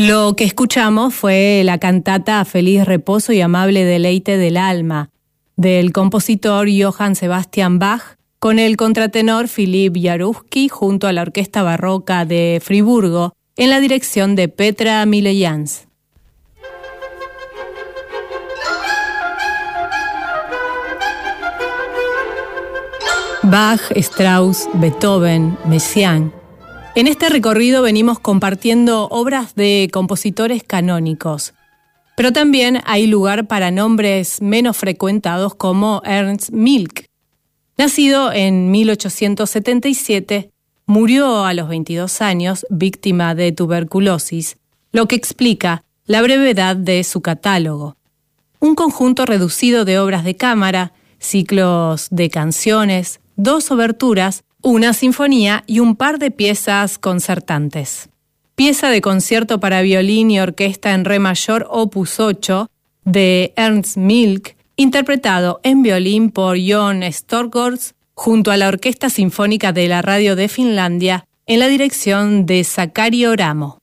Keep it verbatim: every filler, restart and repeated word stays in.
Lo que escuchamos fue la cantata Feliz Reposo y Amable Deleite del Alma, del compositor Johann Sebastian Bach, con el contratenor Philipp Jaruski junto a la Orquesta Barroca de Friburgo, en la dirección de Petra Millejans. Bach, Strauss, Beethoven, Messiaen. En este recorrido venimos compartiendo obras de compositores canónicos, pero también hay lugar para nombres menos frecuentados como Ernst Milk. Nacido en mil ochocientos setenta y siete, murió a los veintidós años víctima de tuberculosis, lo que explica la brevedad de su catálogo. Un conjunto reducido de obras de cámara, ciclos de canciones, dos oberturas, una sinfonía y un par de piezas concertantes. Pieza de concierto para violín y orquesta en re mayor opus ocho de Ernst Milk, interpretado en violín por Jon Storgårds junto a la Orquesta Sinfónica de la Radio de Finlandia en la dirección de Sakari Oramo.